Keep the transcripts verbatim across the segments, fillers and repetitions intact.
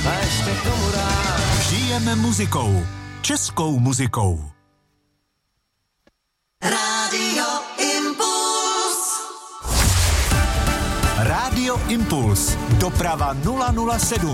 a ještě komu rád. Žijeme muzikou, českou muzikou. Rádio Impuls. Rádio Impuls. Doprava nula nula sedm.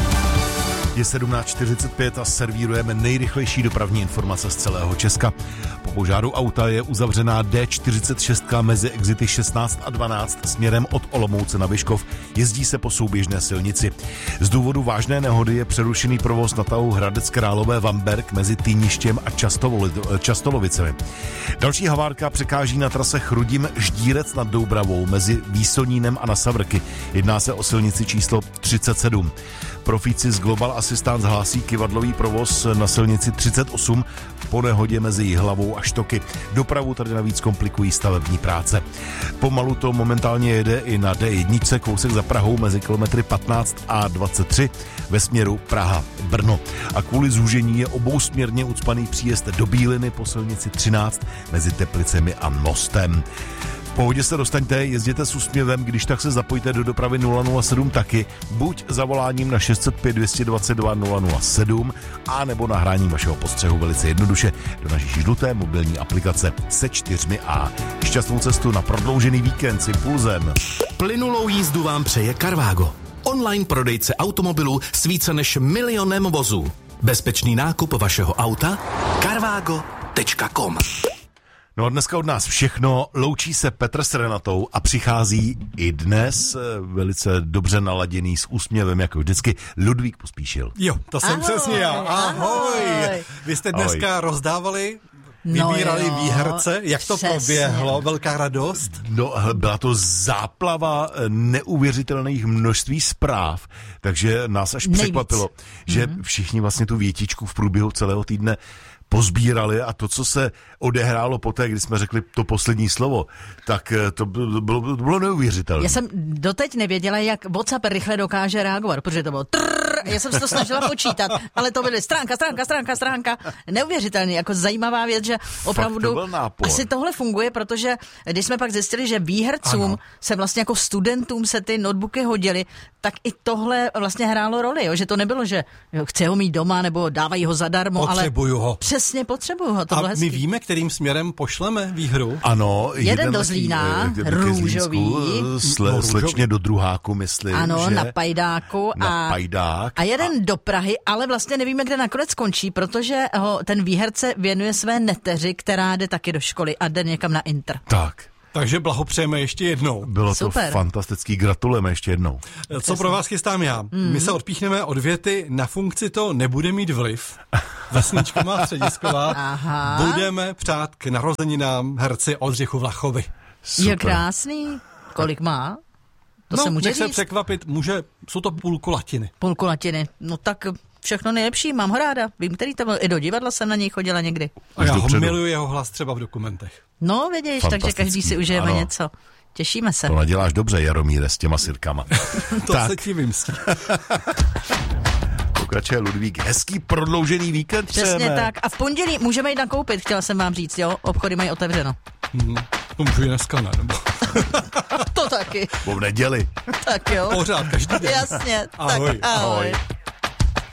Je sedmnáct čtyřicet pět a servírujeme nejrychlejší dopravní informace z celého Česka. Po požáru auta je uzavřená D čtyřicet šest mezi exity šestnáct a dvanáct směrem od Olomouce na Vyškov. Jezdí se po souběžné silnici. Z důvodu vážné nehody je přerušený provoz na tahu Hradec Králové Vamberk mezi Týništěm a Častolovicemi. Další havárka překáží na trase Chrudim Ždírec nad Doubravou mezi Výsonínem a na Savrky. Jedná se o silnici číslo třicet sedm. Profíci z Global Assistance hlásí kyvadlový provoz na silnici třicet osm po nehodě mezi Jihlavou a Štoky. Dopravu tady navíc komplikují stavební práce. Pomalu to momentálně jede i na D jedna, kousek za Prahou mezi kilometry patnáct a dvacet tři ve směru Praha-Brno. A kvůli zúžení je obousměrně ucpaný příjezd do Bíliny po silnici třináct mezi Teplicemi a Mostem. V pohodě se dostaňte, jezděte s úsměvem, když tak se zapojte do dopravy nula nula sedm taky, buď zavoláním na šest set pět dvě dva dva nula nula sedm, a nebo nahráním vašeho postřehu velice jednoduše do naší žluté mobilní aplikace se čtyřmi A. Šťastnou cestu na prodloužený víkend s Impulzem. Plynulou jízdu vám přeje Carvago. Online prodejce automobilů s více než milionem vozů. Bezpečný nákup vašeho auta? carvago tečka com. No a dneska od nás všechno, loučí se Petr s Renatou a přichází i dnes velice dobře naladěný s úsměvem, jako vždycky, Ludvík Pospíšil. Jo, to jsem Ahoj, přesně já. Ahoj. ahoj. Vy jste dneska Ahoj. rozdávali, No vybírali jo, výherce. Jak to přesně. proběhlo? Velká radost? No, byla to záplava neuvěřitelných množství zpráv, takže nás až Nejvíc. překvapilo, že všichni vlastně tu větičku v průběhu celého týdne pozbírali a to, co se odehrálo poté, kdy jsme řekli to poslední slovo, tak to bylo, to bylo neuvěřitelné. Já jsem doteď nevěděla, jak WhatsApp rychle dokáže reagovat, protože to bylo trrr, já jsem se to snažila počítat, ale to byly stránka, stránka, stránka, stránka. Neuvěřitelný, jako zajímavá věc, že opravdu to byl nápor. asi tohle funguje, protože když jsme pak zjistili, že výhercům Ano. se vlastně jako studentům se ty notebooky hodily, tak i tohle vlastně hrálo roli, jo? Že to nebylo, že jo, chce ho mít doma nebo dávají ho zadarmo, Potřebuju ale ho. přesně potřebuju ho, to bylo A hezký. my víme, kterým směrem pošleme výhru? Ano, Jeden do letí, Zlína, eh, ke růžový. Zlínsku, sle, No, růžový. slečně do druháku, myslím, Ano, že? na Pajdáku. Na a, Pajdák. a jeden a... do Prahy, ale vlastně nevíme, kde nakonec skončí, protože ho ten výherce věnuje své neteři, která jde taky do školy a jde někam na Inter. Tak, Takže blahopřejeme ještě jednou. bylo Super. to fantastický, gratulujeme ještě jednou. Co pro vás chystám já? Mm. My se odpíchneme od věty, na funkci to nebude mít vliv. Vesnička má Středisková. Aha. Budeme přát k narozeninám herci Oldřichu Vlachovi. Je krásný. Kolik má? To no, se může nech se říct. překvapit, může, jsou to půlku latiny. Půlku latiny. No tak všechno nejlepší, mám ho ráda. Vím, který to byl. I do divadla jsem na něj chodila někdy. A já ho dopředu. miluji jeho hlas třeba v dokumentech. No, vidíš, takže Fantastický, každý si užijeme ano. něco. Těšíme se. To naděláš dobře, Jaromíre, s těma sirkama. To Tak. se ti vymstí. Pokračuje Ludvík. Hezký prodloužený víkend Přesně přejeme. tak. A v pondělí můžeme jít nakoupit, chtěla jsem vám říct, jo? Obchody mají otevřeno. Hmm, to můžu i dneska, ne? Nebo... To taky. Bo v neděli. Tak jo. Pořád, každý den. Jasně. Ahoj. Tak ahoj. Ahoj.